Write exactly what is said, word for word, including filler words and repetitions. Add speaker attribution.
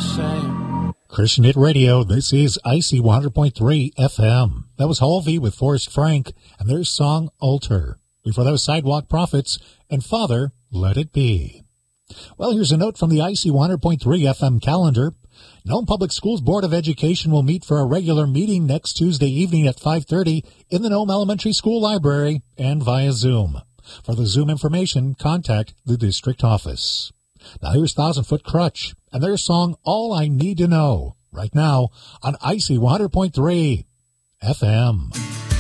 Speaker 1: same.
Speaker 2: Christian Hit Radio, this is I C one hundred point three F M. That was Halvey with Forrest Frank and their song Altar. Before that was Sidewalk Prophets and Father, Let It Be. Well, here's a note from the I C one hundred point three F M calendar. Nome Public Schools Board of Education will meet for a regular meeting next Tuesday evening at five thirty in the Nome Elementary School Library and via Zoom. For the Zoom information, contact the district office. Now here's Thousand Foot Crutch and their song All I Need to Know right now on I C one hundred point three F M.